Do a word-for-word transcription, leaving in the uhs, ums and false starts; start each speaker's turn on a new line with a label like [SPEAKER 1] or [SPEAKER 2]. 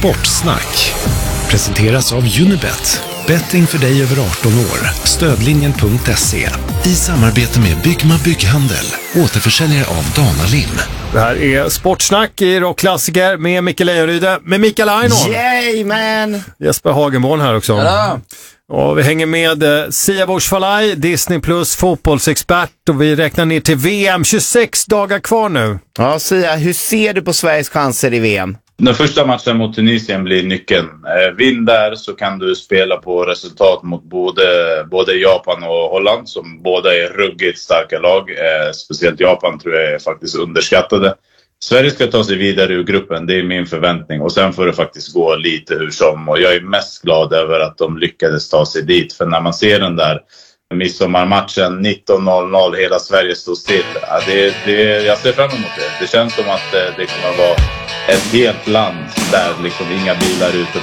[SPEAKER 1] Sportsnack presenteras av Unibet. Betting för dig över arton år. Stödlinjen punkt se. I samarbete med Byggma Bygghandel. Återförsäljare av Danalim.
[SPEAKER 2] Det här är Sportsnack i rockklassiker med Micke Lejoryde. Med Mikael Einhorn.
[SPEAKER 3] Yay man!
[SPEAKER 2] Jesper Hagenborn här också.
[SPEAKER 3] Ja.
[SPEAKER 2] Och vi hänger med eh, Sia Borsfalaj, Disney Plus fotbollsexpert, och vi räknar ner till V M. tjugosex dagar kvar nu.
[SPEAKER 3] Ja, Sia, hur ser du på Sveriges chanser i V M?
[SPEAKER 4] Den första matchen mot Tunisien blir nyckeln. Eh, vinn där så kan du spela på resultat mot både, både Japan och Holland, som båda är ruggigt starka lag. Eh, speciellt Japan tror jag är faktiskt underskattade. Sverige ska ta sig vidare ur gruppen, det är min förväntning. Och sen får det faktiskt gå lite hur som. Och jag är mest glad över att de lyckades ta sig dit. För när man ser den där midsommarmatchen nitton noll noll, hela Sverige står still. Ja, det, det, jag ser fram emot det. Det känns som att det, det kommer att vara ett helt land där liksom inga bilar ute